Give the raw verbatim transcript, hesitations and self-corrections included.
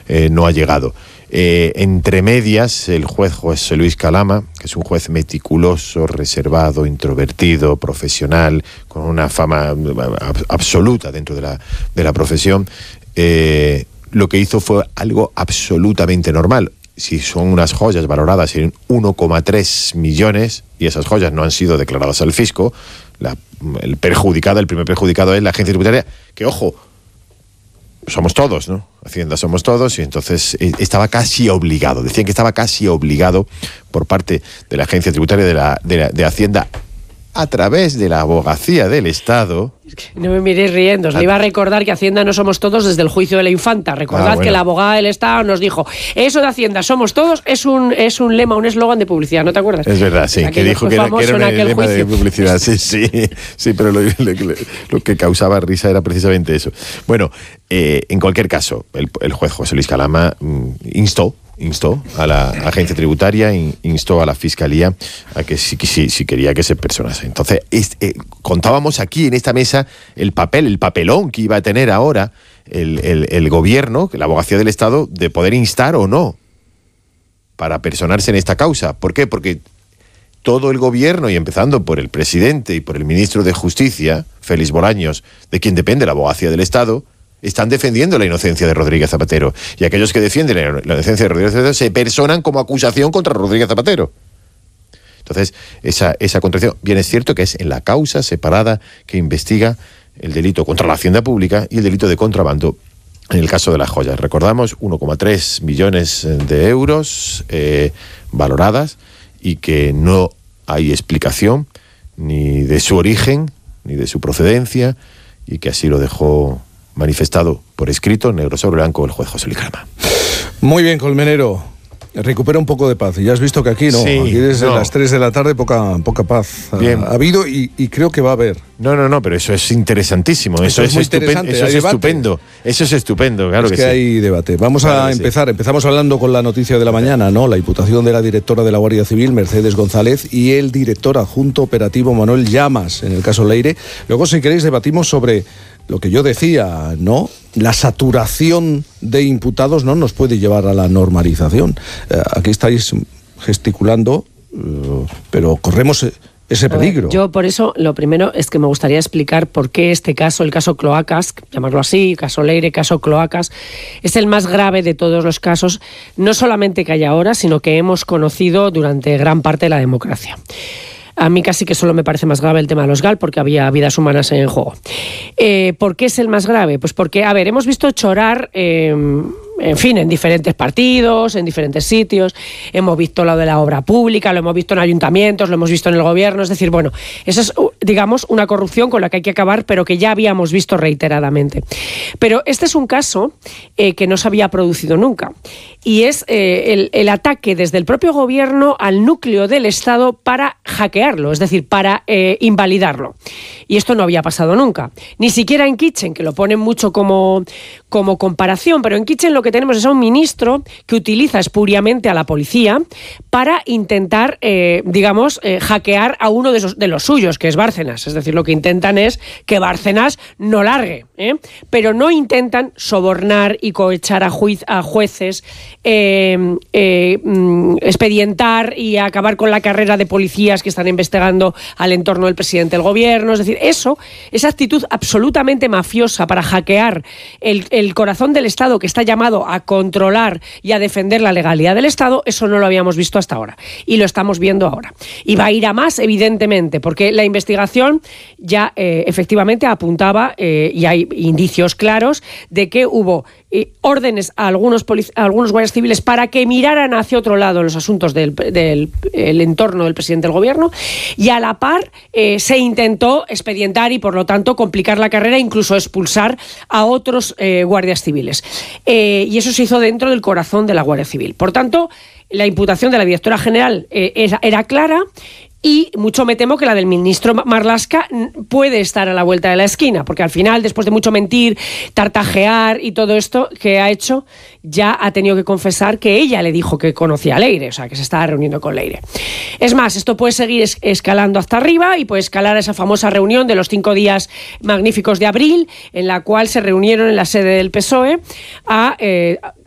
eh, no ha llegado. Eh, entre medias, el juez José Luis Calama, que es un juez meticuloso, reservado, introvertido, profesional, con una fama ab- absoluta dentro de la, de la profesión, eh, lo que hizo fue algo absolutamente normal. Si son unas joyas valoradas en uno coma tres millones y esas joyas no han sido declaradas al fisco, la, el perjudicado, el primer perjudicado es la agencia tributaria, que ojo, somos todos, ¿no? Hacienda somos todos, y entonces eh, estaba casi obligado, decían que estaba casi obligado por parte de la agencia tributaria de, la, de, la, de Hacienda, a través de la abogacía del Estado. No me miréis riendo, os le iba a recordar que Hacienda no somos todos desde el juicio de la infanta. Recordad ah, bueno. que la abogada del Estado nos dijo, eso de Hacienda somos todos es un es un lema, un eslogan de publicidad, ¿no te acuerdas? Es verdad, sí, que dijo que era, que era un lema juicio. de publicidad, sí, sí, sí, pero lo, lo, lo que causaba risa era precisamente eso. Bueno, eh, en cualquier caso, el, el juez José Luis Calama mm, instó instó a la agencia tributaria, instó a la fiscalía a que si, si, si quería que se personase. Entonces, es, eh, contábamos aquí en esta mesa el papel, el papelón que iba a tener ahora el, el, el gobierno, la abogacía del Estado, de poder instar o no para personarse en esta causa. ¿Por qué? Porque todo el gobierno, y empezando por el presidente y por el ministro de Justicia, Félix Bolaños, de quien depende la abogacía del Estado, están defendiendo la inocencia de Rodríguez Zapatero. Y aquellos que defienden la inocencia de Rodríguez Zapatero se personan como acusación contra Rodríguez Zapatero. Entonces, esa, esa contradicción, bien es cierto que es en la causa separada que investiga el delito contra la hacienda pública y el delito de contrabando en el caso de las joyas. Recordamos, uno coma tres millones de euros eh, valoradas, y que no hay explicación ni de su origen, ni de su procedencia, y que así lo dejó manifestado por escrito, negro sobre blanco, el juez José Luis Calama. Muy bien, Colmenero. Recupera un poco de paz. Y ya has visto que aquí no, sí, aquí desde no. las tres de la tarde poca, poca paz Bien. ha, ha habido y, y creo que va a haber. No, no, no, pero eso es interesantísimo. Eso, Eso es es, muy estupen- interesante, eso hay es debate. estupendo. Eso es estupendo, claro es que, que sí. hay debate. Vamos Claro a que sí. empezar. Empezamos hablando con la noticia de la mañana, ¿no? La imputación de la directora de la Guardia Civil, Mercedes González, y el director adjunto operativo, Manuel Llamas, en el caso Leire. Luego, si queréis, debatimos sobre lo que yo decía, ¿no? La saturación de imputados no nos puede llevar a la normalización. Eh, aquí estáis gesticulando, eh, pero corremos ese peligro. Ver, yo por eso lo primero es que me gustaría explicar por qué este caso, el caso Cloacas, llamarlo así, caso Leire, caso Cloacas, es el más grave de todos los casos, no solamente que hay ahora, sino que hemos conocido durante gran parte de la democracia. A mí casi que solo me parece más grave el tema de los G A L, porque había vidas humanas en juego. Eh, ¿Por qué es el más grave? Pues porque, a ver, hemos visto chorar, eh, en fin, en diferentes partidos, en diferentes sitios. Hemos visto lo de la obra pública, lo hemos visto en ayuntamientos, lo hemos visto en el gobierno. Es decir, bueno, eso es, digamos, una corrupción con la que hay que acabar, pero que ya habíamos visto reiteradamente. Pero este es un caso eh, que no se había producido nunca. Y es eh, el, el ataque desde el propio gobierno al núcleo del Estado para hackearlo, es decir, para eh, invalidarlo. Y esto no había pasado nunca. Ni siquiera en Kitchen, que lo ponen mucho como, como comparación, pero en Kitchen lo que tenemos es a un ministro que utiliza espuriamente a la policía para intentar, eh, digamos, eh, hackear a uno de, esos, de los suyos, que es Bárcenas. Es decir, lo que intentan es que Bárcenas no largue, ¿eh? Pero no intentan sobornar y cohechar a, juiz, a jueces, eh, eh, expedientar y acabar con la carrera de policías que están investigando al entorno del presidente del gobierno. Es decir, eso, esa actitud absolutamente mafiosa para hackear el, el corazón del Estado, que está llamado a controlar y a defender la legalidad del Estado, eso no lo habíamos visto hasta ahora. Y lo estamos viendo ahora. Y va a ir a más, evidentemente, porque la investigación ya eh, efectivamente apuntaba, eh, y hay indicios claros, de que hubo eh, órdenes a algunos, polic- a algunos guardias civiles para que miraran hacia otro lado en los asuntos del, del el entorno del presidente del gobierno, y a la par eh, se intentó expedientar y por lo tanto complicar la carrera, incluso expulsar a otros eh, guardias civiles. Eh, y eso se hizo dentro del corazón de la Guardia Civil. Por tanto, la imputación de la directora general eh, era, era clara. Y mucho me temo que la del ministro Marlaska puede estar a la vuelta de la esquina, porque al final, después de mucho mentir, tartajear y todo esto que ha hecho, ya ha tenido que confesar que ella le dijo que conocía a Leire, o sea, que se estaba reuniendo con Leire. Es más, esto puede seguir es- escalando hasta arriba y puede escalar a esa famosa reunión de los cinco días magníficos de abril, en la cual se reunieron en la sede del P S O E a... Eh,